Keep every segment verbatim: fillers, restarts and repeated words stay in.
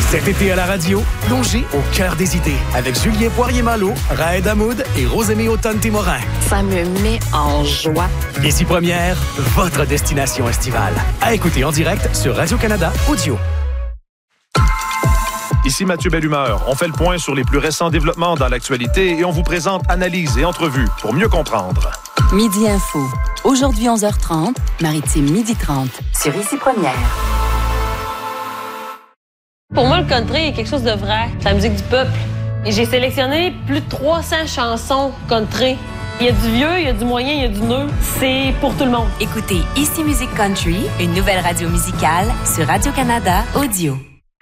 Cet été à la radio, plongez au cœur des idées avec Julien Poirier-Malo, Raed Hamoud et Rosémie Autonne-Témorin. Ça me met en joie. Ici Première, votre destination estivale. À écouter en direct sur Radio-Canada Audio. Ici Mathieu Bellumeur. On fait le point sur les plus récents développements dans l'actualité et on vous présente analyses et entrevues pour mieux comprendre. Midi Info. Aujourd'hui onze heures trente, Maritime midi trente. Sur Ici Première. Pour moi, le country est quelque chose de vrai. C'est la musique du peuple. Et j'ai sélectionné plus de trois cents chansons country. Il y a du vieux, il y a du moyen, il y a du neuf. C'est pour tout le monde. Écoutez Ici Musique Country, une nouvelle radio musicale sur Radio-Canada Audio.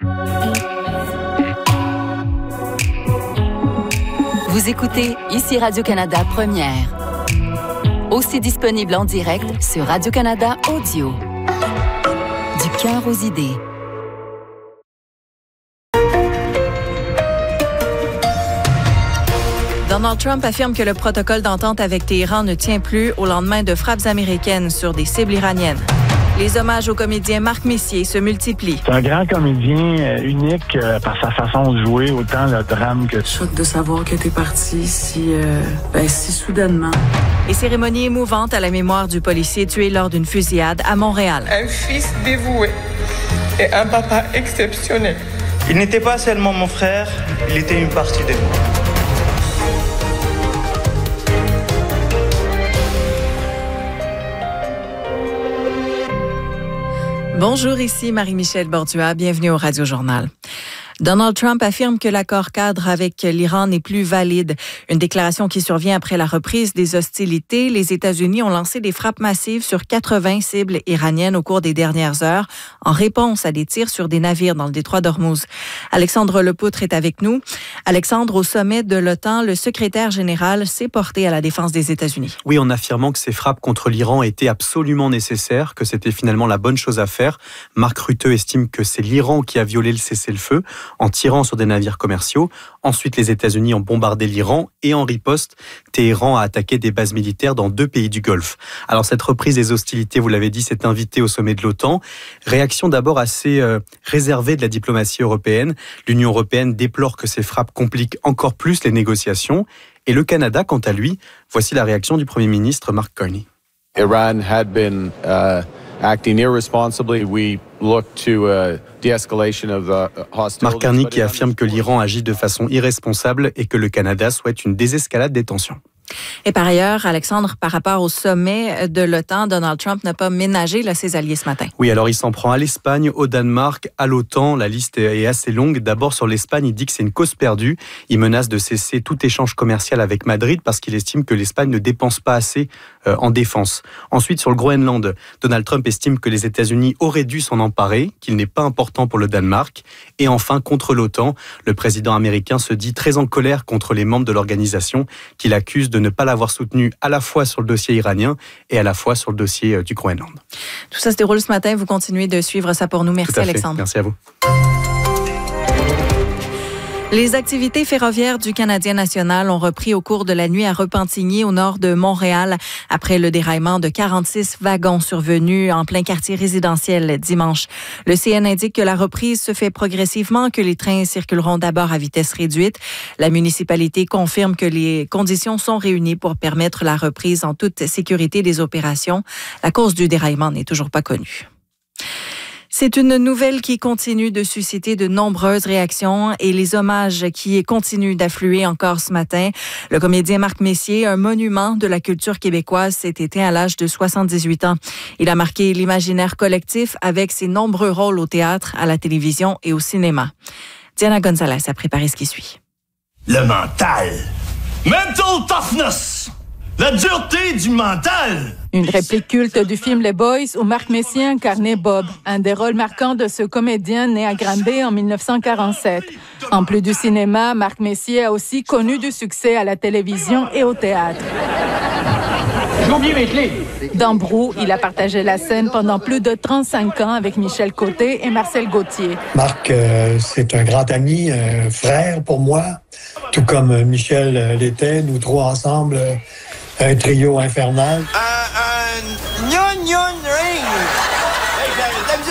Vous écoutez Ici Radio-Canada Première. Aussi disponible en direct sur Radio-Canada Audio. Du cœur aux idées. Donald Trump affirme que le protocole d'entente avec Téhéran ne tient plus au lendemain de frappes américaines sur des cibles iraniennes. Les hommages au comédien Marc Messier se multiplient. C'est un grand comédien euh, unique euh, par sa façon de jouer, autant le drame que... Choc de savoir que t'es parti si, euh, ben, si soudainement. Les cérémonies émouvantes à la mémoire du policier tué lors d'une fusillade à Montréal. Un fils dévoué et un papa exceptionnel. Il n'était pas seulement mon frère, il était une partie de moi. Bonjour, ici Marie-Michel Bordua. Bienvenue au Radio Journal. Donald Trump affirme que l'accord cadre avec l'Iran n'est plus valide. Une déclaration qui survient après la reprise des hostilités. Les États-Unis ont lancé des frappes massives sur quatre-vingts cibles iraniennes au cours des dernières heures, en réponse à des tirs sur des navires dans le détroit d'Ormuz. Alexandre Lepoutre est avec nous. Alexandre, au sommet de l'OTAN, le secrétaire général s'est porté à la défense des États-Unis. Oui, en affirmant que ces frappes contre l'Iran étaient absolument nécessaires, que c'était finalement la bonne chose à faire. Mark Rutte estime que c'est l'Iran qui a violé le cessez-le-feu en tirant sur des navires commerciaux. Ensuite, les États-Unis ont bombardé l'Iran et en riposte, Téhéran a attaqué des bases militaires dans deux pays du Golfe. Alors cette reprise des hostilités, vous l'avez dit, s'est invitée au sommet de l'OTAN. Réaction d'abord assez euh, réservée de la diplomatie européenne. L'Union européenne déplore que ces frappes compliquent encore plus les négociations. Et le Canada, quant à lui, voici la réaction du Premier ministre Mark Carney. Iran had been uh, acting irresponsibly. We look to uh, de-escalation of the hostilities. Mark Carney qui affirme que l'Iran agit de façon irresponsable et que le Canada souhaite une désescalade des tensions. Et par ailleurs, Alexandre, par rapport au sommet de l'OTAN, Donald Trump n'a pas ménagé là, ses alliés ce matin. Oui, alors il s'en prend à l'Espagne, au Danemark, à l'OTAN. La liste est assez longue. D'abord, sur l'Espagne, il dit que c'est une cause perdue. Il menace de cesser tout échange commercial avec Madrid parce qu'il estime que l'Espagne ne dépense pas assez euh, en défense. Ensuite, sur le Groenland, Donald Trump estime que les États-Unis auraient dû s'en emparer, qu'il n'est pas important pour le Danemark. Et enfin, contre l'OTAN, le président américain se dit très en colère contre les membres de l'organisation qu'il accuse de ne pas l'avoir soutenu à la fois sur le dossier iranien et à la fois sur le dossier du Groenland. Tout ça se déroule ce matin. Vous continuez de suivre ça pour nous. Merci Alexandre. Merci à vous. Les activités ferroviaires du Canadien national ont repris au cours de la nuit à Repentigny, au nord de Montréal, après le déraillement de quarante-six wagons survenus en plein quartier résidentiel dimanche. Le C N indique que la reprise se fait progressivement, que les trains circuleront d'abord à vitesse réduite. La municipalité confirme que les conditions sont réunies pour permettre la reprise en toute sécurité des opérations. La cause du déraillement n'est toujours pas connue. C'est une nouvelle qui continue de susciter de nombreuses réactions et les hommages qui continuent d'affluer encore ce matin. Le comédien Marc Messier, un monument de la culture québécoise, s'est éteint à l'âge de soixante-dix-huit ans. Il a marqué l'imaginaire collectif avec ses nombreux rôles au théâtre, à la télévision et au cinéma. Diana Gonzalez a préparé ce qui suit. Le mental. Mental toughness. La dureté du mental. Une réplique culte du film Les Boys où Marc Messier incarnait Bob, un des rôles marquants de ce comédien né à Granby en dix-neuf cent quarante-sept. En plus du cinéma, Marc Messier a aussi connu du succès à la télévision et au théâtre. J'ai oublié mes clés. Dans Brou, il a partagé la scène pendant plus de trente-cinq ans avec Michel Côté et Marcel Gauthier. Marc, euh, c'est un grand ami, un frère pour moi, tout comme Michel l'était, nous trois ensemble. Euh, Un trio infernal. Un, un gnon gnon ring. Hey, j'ai de la misère avec ce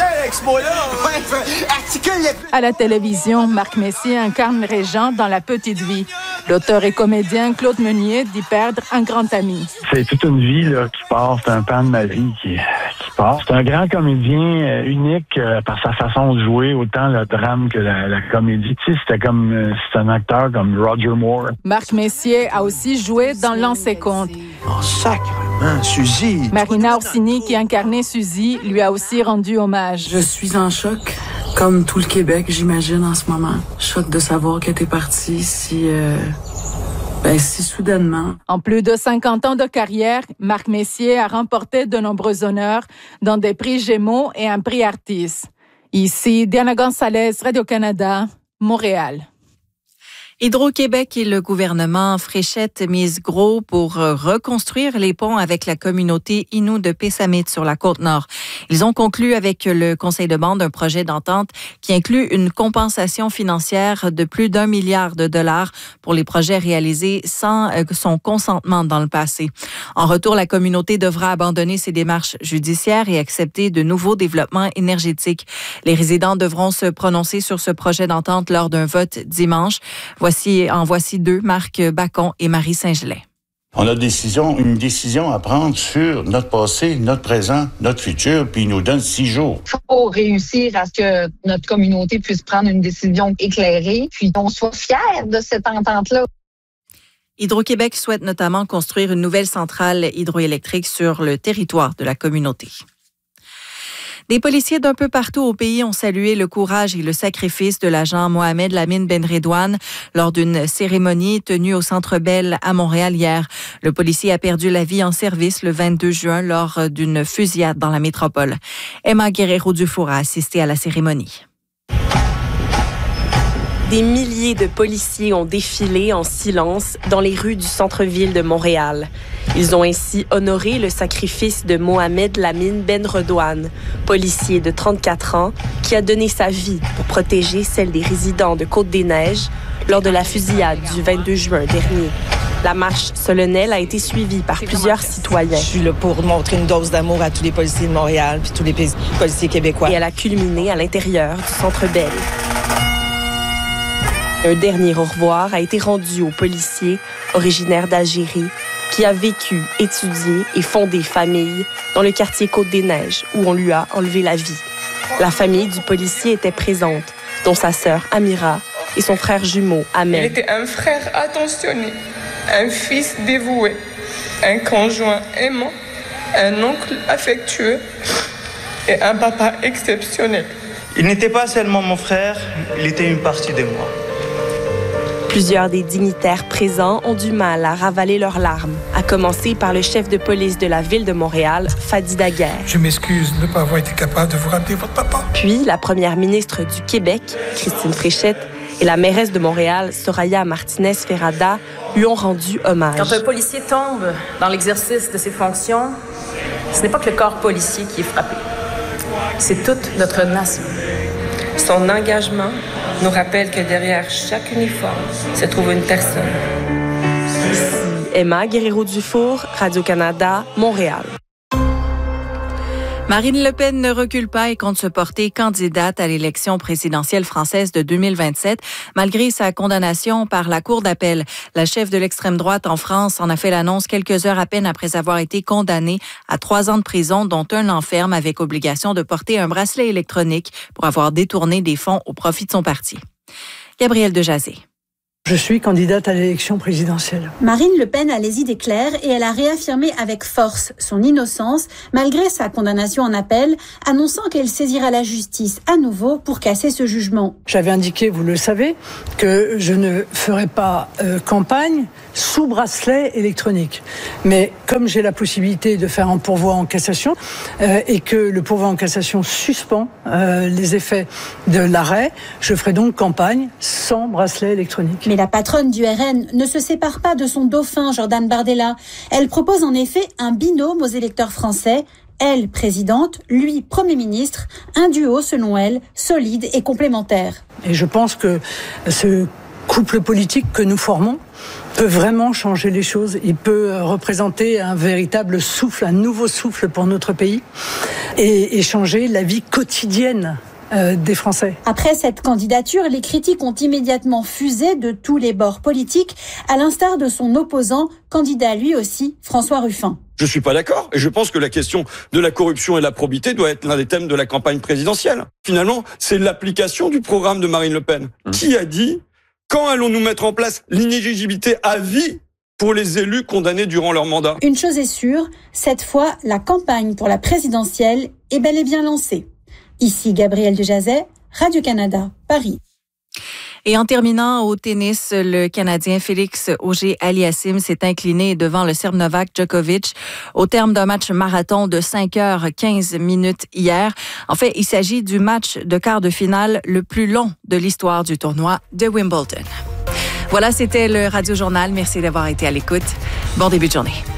mot-là. Ouais, articule les... À la télévision, Marc Messier incarne Régent dans La Petite Vie. L'auteur et comédien Claude Meunier dit perdre un grand ami. C'est toute une vie là, qui part, c'est un pan de ma vie qui, qui part. C'est un grand comédien euh, unique euh, par sa façon de jouer, autant le drame que la, la comédie. Tu sais, c'était comme, euh, c'est un acteur comme Roger Moore. Marc Messier a aussi joué dans Lancez compte. Oh, sacrément, Suzy! Marina Orsini, qui incarnait Suzy, lui a aussi rendu hommage. Je suis en choc, comme tout le Québec, j'imagine, en ce moment. Choc de savoir qu'elle était partie si... Euh... Ben, si soudainement. En plus de cinquante ans de carrière, Marc Messier a remporté de nombreux honneurs dans des prix Gémeaux et un prix Artis. Ici, Diana Gonzalez, Radio-Canada, Montréal. Hydro-Québec et le gouvernement Fréchette misent gros pour reconstruire les ponts avec la communauté Innu de Pessamit sur la Côte-Nord. Ils ont conclu avec le conseil de bande un projet d'entente qui inclut une compensation financière de plus d'un milliard de dollars pour les projets réalisés sans son consentement dans le passé. En retour, la communauté devra abandonner ses démarches judiciaires et accepter de nouveaux développements énergétiques. Les résidents devront se prononcer sur ce projet d'entente lors d'un vote dimanche. Voici, en voici deux, Marc Bacon et Marie Saint-Gelais. On a décision, une décision à prendre sur notre passé, notre présent, notre futur, puis il nous donne six jours. Il faut réussir à ce que notre communauté puisse prendre une décision éclairée, puis qu'on soit fiers de cette entente-là. Hydro-Québec souhaite notamment construire une nouvelle centrale hydroélectrique sur le territoire de la communauté. Des policiers d'un peu partout au pays ont salué le courage et le sacrifice de l'agent Mohamed Lamine Benredouane lors d'une cérémonie tenue au Centre Bell à Montréal hier. Le policier a perdu la vie en service le vingt-deux juin lors d'une fusillade dans la métropole. Emma Guerrero-Dufour a assisté à la cérémonie. Des milliers de policiers ont défilé en silence dans les rues du centre-ville de Montréal. Ils ont ainsi honoré le sacrifice de Mohamed Lamine Benredouane, policier de trente-quatre ans, qui a donné sa vie pour protéger celle des résidents de Côte-des-Neiges lors de la fusillade du vingt-deux juin dernier. La marche solennelle a été suivie par plusieurs citoyens. Je suis là pour montrer une dose d'amour à tous les policiers de Montréal puis tous les policiers québécois. Et elle a culminé à l'intérieur du Centre Bell. Un dernier au revoir a été rendu au policier originaire d'Algérie qui a vécu, étudié et fondé famille dans le quartier Côte-des-Neiges où on lui a enlevé la vie. La famille du policier était présente, dont sa sœur Amira et son frère jumeau Ahmed. Il était un frère attentionné, un fils dévoué, un conjoint aimant, un oncle affectueux et un papa exceptionnel. Il n'était pas seulement mon frère, il était une partie de moi. Plusieurs des dignitaires présents ont du mal à ravaler leurs larmes, à commencer par le chef de police de la ville de Montréal, Fadi Daguerre. Je m'excuse de ne pas avoir été capable de vous ramener votre papa. Puis la première ministre du Québec, Christine Fréchette, et la mairesse de Montréal, Soraya Martinez-Ferrada, lui ont rendu hommage. Quand un policier tombe dans l'exercice de ses fonctions, ce n'est pas que le corps policier qui est frappé. C'est toute notre nation. Son engagement nous rappelle que derrière chaque uniforme se trouve une personne. Ici Emma Guerrero-Dufour, Radio-Canada, Montréal. Marine Le Pen ne recule pas et compte se porter candidate à l'élection présidentielle française de deux mille vingt-sept, malgré sa condamnation par la Cour d'appel. La chef de l'extrême droite en France en a fait l'annonce quelques heures à peine après avoir été condamnée à trois ans de prison, dont un an ferme avec obligation de porter un bracelet électronique pour avoir détourné des fonds au profit de son parti. Gabrielle Dejazé. Je suis candidate à l'élection présidentielle. Marine Le Pen a les idées claires et elle a réaffirmé avec force son innocence malgré sa condamnation en appel, annonçant qu'elle saisira la justice à nouveau pour casser ce jugement. J'avais indiqué, vous le savez, que je ne ferai pas euh, campagne sous bracelet électronique. Mais comme j'ai la possibilité de faire un pourvoi en cassation euh, et que le pourvoi en cassation suspend euh, les effets de l'arrêt, je ferai donc campagne sans bracelet électronique. Mais la patronne du R N ne se sépare pas de son dauphin, Jordan Bardella. Elle propose en effet un binôme aux électeurs français. Elle, présidente, lui, Premier ministre. Un duo, selon elle, solide et complémentaire. Et je pense que ce couple politique que nous formons peut vraiment changer les choses. Il peut représenter un véritable souffle, un nouveau souffle pour notre pays et, et changer la vie quotidienne euh, des Français. Après cette candidature, les critiques ont immédiatement fusé de tous les bords politiques, à l'instar de son opposant, candidat lui aussi, François Ruffin. Je suis pas d'accord et je pense que la question de la corruption et de la probité doit être l'un des thèmes de la campagne présidentielle. Finalement, c'est l'application du programme de Marine Le Pen. Mmh. Qui a dit « Quand allons-nous mettre en place l'inéligibilité à vie pour les élus condamnés durant leur mandat ?» Une chose est sûre, cette fois, la campagne pour la présidentielle est bel et bien lancée. Ici Gabrielle Dejazet, Radio-Canada, Paris. Et en terminant au tennis, le Canadien Félix Auger-Aliassime s'est incliné devant le Serbe Novak Djokovic au terme d'un match marathon de cinq heures quinze minutes hier. En fait, il s'agit du match de quart de finale le plus long de l'histoire du tournoi de Wimbledon. Voilà, c'était le Radio Journal. Merci d'avoir été à l'écoute. Bon début de journée.